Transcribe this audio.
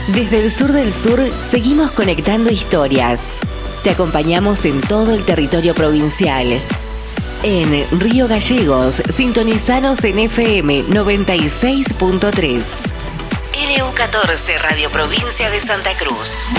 Desde el sur del sur seguimos conectando historias. Te acompañamos en todo el territorio provincial. En Río Gallegos, sintonizanos en FM 96.3. LU14 Radio Provincia de Santa Cruz.